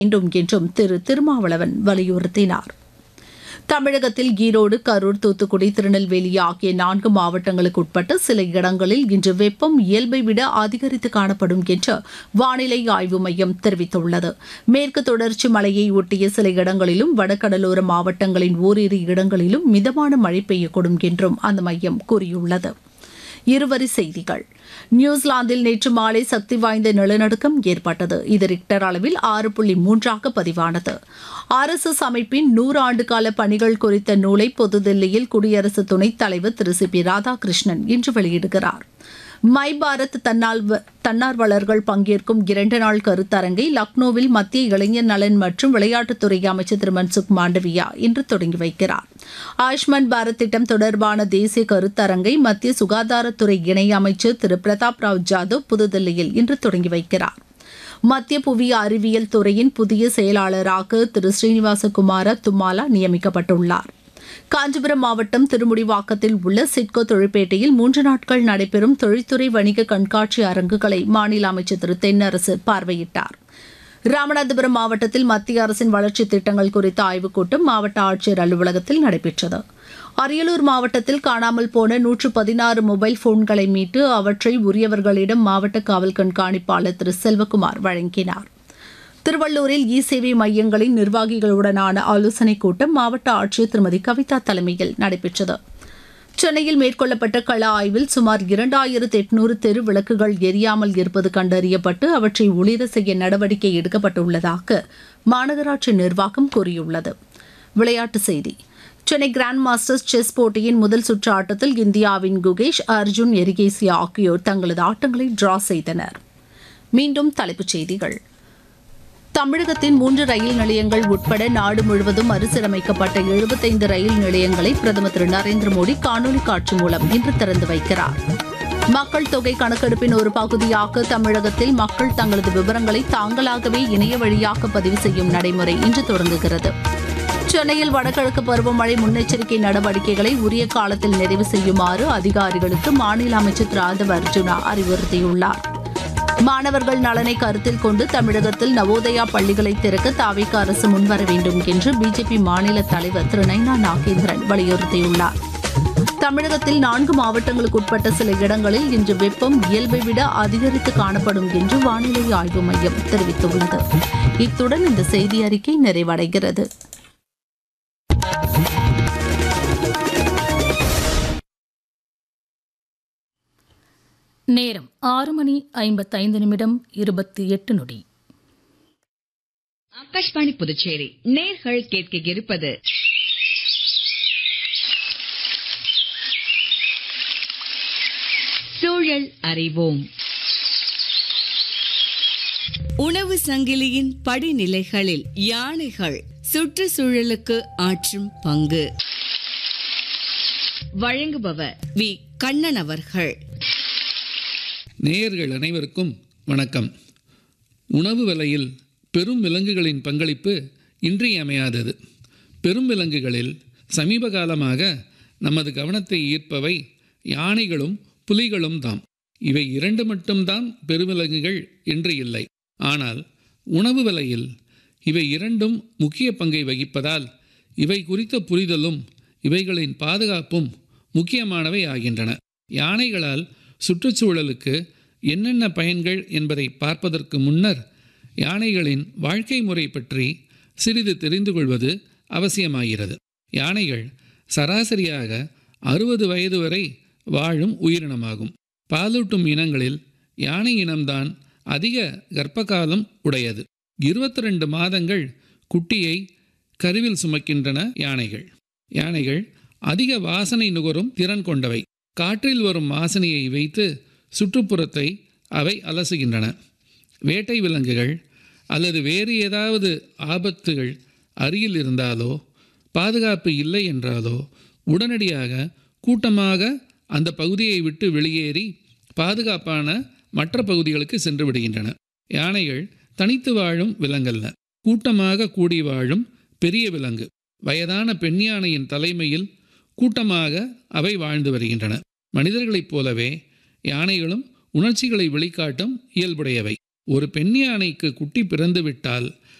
வேண்டும் என்றும் திரு திருமாவளவன் வலியுறுத்தினார். தமிழகத்தில் ஈரோடு, கரூர், தூத்துக்குடி, திருநெல்வேலி ஆகிய 4 மாவட்டங்களுக்கு உட்பட்ட சில இடங்களில் இன்று வெப்பம் இயல்பை விட அதிகரித்து காணப்படும் என்று வானிலை ஆய்வு மையம் தெரிவித்துள்ளது. மேற்கு தொடர்ச்சி மலையை ஒட்டிய சில இடங்களிலும் வடகடலோர மாவட்டங்களின் ஓரிரு இடங்களிலும் மிதமான மழை பெய்யக்கூடும் என்றும் அந்த மையம் கூறியுள்ளது. இருவரி செய்திகள். நியூசிலாந்தில் நேற்று மாலை சக்தி வாய்ந்த நிலநடுக்கம் ஏற்பட்டது. இது ரிக்டர் அளவில் 6.3 பதிவானது. RSS அமைப்பின் 100 ஆண்டுகால பணிகள் குறித்த நூலை புதுதில்லியில் குடியரசு துணைத் தலைவர் திரு சி.பி. ராதாகிருஷ்ணன் இன்று வெளியிடுகிறார். மை பாரத் தன்னார்வலர்கள் பங்கேற்கும் 2 நாள் கருத்தரங்கை லக்னோவில் மத்திய இளைஞர் நலன் மற்றும் விளையாட்டுத்துறை அமைச்சர் திரு மன்சுக் மாண்டவியா இன்று தொடங்கி வைக்கிறார். ஆயுஷ்மான் பாரத் திட்டம் தொடர்பான தேசிய கருத்தரங்கை மத்திய சுகாதாரத்துறை இணை அமைச்சர் திரு பிரதாப் ராவ் ஜாதவ் புதுதில்லியில் இன்று தொடங்கி வைக்கிறார். மத்திய புவி அறிவியல் துறையின் புதிய செயலாளராக திரு ஸ்ரீனிவாசகுமார தும்மாலா நியமிக்கப்பட்டுள்ளார். காஞ்சிபுரம் மாவட்டம் திருமுடிவாக்கத்தில் உள்ள சிட்கோ தொழிற்பேட்டையில் 3 நாட்கள் நடைபெறும் தொழில்துறை வணிக கண்காட்சி அரங்குகளை மாநில அமைச்சர் திரு தென்னரசு பார்வையிட்டார். ராமநாதபுரம் மாவட்டத்தில் மத்திய அரசின் வளர்ச்சித் திட்டங்கள் குறித்த ஆய்வுக் கூட்டம் மாவட்ட ஆட்சியர் அலுவலகத்தில் நடைபெற்றது. அரியலூர் மாவட்டத்தில் காணாமல் போன 116 மொபைல் போன்களை மீட்டு அவற்றை உரியவர்களிடம் மாவட்ட காவல் கண்காணிப்பாளர் திரு செல்வகுமார் வழங்கினார். திருவள்ளூரில் சேவை மையங்களின் நிர்வாகிகளுடனான ஆலோசனைக் கூட்டம் மாவட்ட ஆட்சியர் திருமதி கவிதா தலைமையில் நடைபெற்றது. சென்னையில் மேற்கொள்ளப்பட்ட கள ஆய்வில் சுமார் 2800 தெரு விளக்குகள் எரியாமல் இருப்பது கண்டறியப்பட்டு அவற்றை ஒளிர செய்ய நடவடிக்கை எடுக்கப்பட்டுள்ளதாக மாநகராட்சி நிர்வாகம் கூறியுள்ளது. விளையாட்டுச் செய்தி. சென்னை கிராண்ட் மாஸ்டர்ஸ் செஸ் போட்டியின் முதல் சுற்று ஆட்டத்தில் இந்தியாவின் குகேஷ், அர்ஜுன் எரிகேசியா ஆகியோர் தங்களது ஆட்டங்களை டிரா செய்தனர். மீண்டும் தலைப்புச் செய்திகள். தமிழகத்தின் 3 ரயில் நிலையங்கள் உட்பட நாடு முழுவதும் மறுசீரமைக்கப்பட்ட 75 ரயில் நிலையங்களை பிரதமர் திரு நரேந்திர மோடி காணொலி காட்சி மூலம் இன்று திறந்து வைக்கிறார். மக்கள் தொகை கணக்கெடுப்பின் ஒரு பகுதியாக தமிழகத்தில் மக்கள் தங்களது விவரங்களை தாங்களாகவே இணைய வழியாக பதிவு செய்யும் நடைமுறை இன்று தொடங்குகிறது. சென்னையில் வடகிழக்கு பருவமழை முன்னெச்சரிக்கை நடவடிக்கைகளை உரிய காலத்தில் நிறைவு செய்யுமாறு அதிகாரிகளுக்கு மாநில அமைச்சர் திரு ஆதவ அர்ஜுனா அறிவுறுத்தியுள்ளார். மாணவர்கள் நலனை கருத்தில் கொண்டு தமிழகத்தில் நவோதயா பள்ளிகளை திறக்க தாவேகா அரசு முன்வர வேண்டும் என்று பிஜேபி மாநில தலைவர் திரு நைனா நாகேந்திரன் வலியுறுத்தியுள்ளார். தமிழகத்தில் 4 மாவட்டங்களுக்கு உட்பட்ட சில இடங்களில் இன்று வெப்பம் இயல்பை விட அதிகரித்து காணப்படும் என்று வானிலை ஆய்வு மையம் தெரிவித்துள்ளது. இத்துடன் இந்த செய்தி அறிக்கை நிறைவடைகிறது. நேரம் 6:55:28. ஆகாஷ்வாணி புதுச்சேரி நேர்கள் கேட்க இருப்பது சூழல் அறிவோம். உணவு சங்கிலியின் படிநிலைகளில் யானைகள் சுற்றுச்சூழலுக்கு ஆற்றும் பங்கு. வழங்குபவர் வி. கண்ணன் அவர்கள். நேயர்கள் அனைவருக்கும் வணக்கம். உணவு விலையில் பெரும் விலங்குகளின் பங்களிப்பு இன்றியமையாதது. பெரும் விலங்குகளில் சமீப காலமாக நமது கவனத்தை ஈர்ப்பவை யானைகளும் புலிகளும் தாம். இவை 2 மட்டும்தான் பெருவிலங்குகள் என்று இல்லை. ஆனால் உணவு விலையில் இவை 2ம் முக்கிய பங்கை வகிப்பதால் இவை குறித்த புரிதலும் இவைகளின் பாதுகாப்பும் முக்கியமானவை ஆகின்றன. யானைகளால் சுற்றுச்சூழலுக்கு என்னென்ன பயன்கள் என்பதை பார்ப்பதற்கு முன்னர் யானைகளின் வாழ்க்கை முறை பற்றி சிறிது தெரிந்து கொள்வது அவசியமாகிறது. யானைகள் சராசரியாக 60 வயது வரை வாழும் உயிரினமாகும். பாலூட்டும் இனங்களில் யானை இனம்தான் அதிக கர்ப்பகாலம் உடையது. 22 மாதங்கள் குட்டியை கருவில் சுமக்கின்றன யானைகள். யானைகள் அதிக வாசனை நுகரும் திறன் கொண்டவை. காற்றில் வரும் வாசனையை வைத்து சுற்றுப்புறத்தை அவை அலசுகின்றன. வேட்டை விலங்குகள் அல்லது வேறு ஏதாவது ஆபத்துகள் அருகில் இருந்தாலோ பாதுகாப்பு இல்லை என்றாலோ உடனடியாக கூட்டமாக அந்த பகுதியை விட்டு வெளியேறி பாதுகாப்பான மற்ற பகுதிகளுக்கு சென்று விடுகின்றன. யானைகள் தனித்து வாழும் விலங்கல்ல, கூட்டமாக கூடி வாழும் பெரிய விலங்கு. வயதான பெண் யானையின் தலைமையில் கூட்டமாக அவை வாழ்ந்து வருகின்றன. மனிதர்களைப் போலவே யானைகளும் உணர்ச்சிகளை வெளிக்காட்டும் இயல்புடையவை. ஒரு பெண் யானைக்கு குட்டி பிறந்துவிட்டால்